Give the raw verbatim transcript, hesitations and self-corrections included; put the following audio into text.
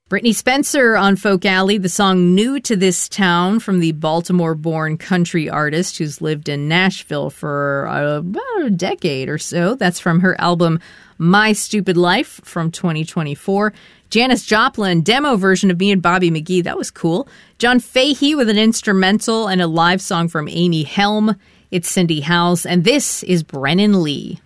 Brittany Spencer on Folk Alley, the song New to This Town from the Baltimore-born country artist who's lived in Nashville for uh, about a decade or so. That's from her album My Stupid Life from twenty twenty-four. Janis Joplin, demo version of Me and Bobby McGee. That was cool. John Fahey with an instrumental and a live song from Amy Helm. It's Cindy Howes, and this is Brennan Lee.